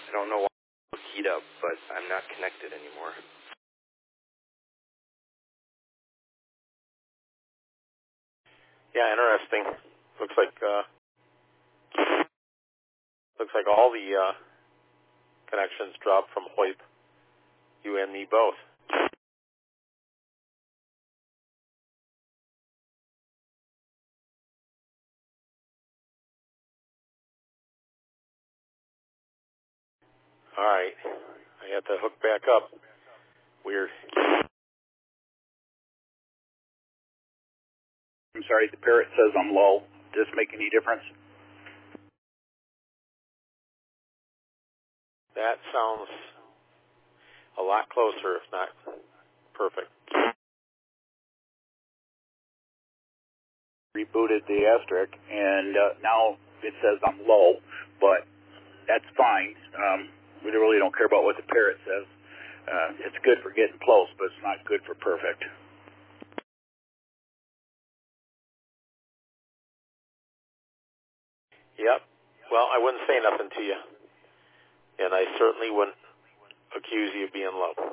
I don't know why it's keyed up, but I'm not connected anymore. Yeah, interesting. Looks like all the connections dropped from Hoyp. You and me both. All right. I have to hook back up. Weird. I'm sorry, the parrot says I'm low. Does this make any difference? That sounds a lot closer, if not perfect. Rebooted the asterisk, and now it says I'm low, but that's fine. We really don't care about what the parrot says. It's good for getting close, but it's not good for perfect. Yep. Well, I wouldn't say nothing to you, and I certainly wouldn't accuse you of being low.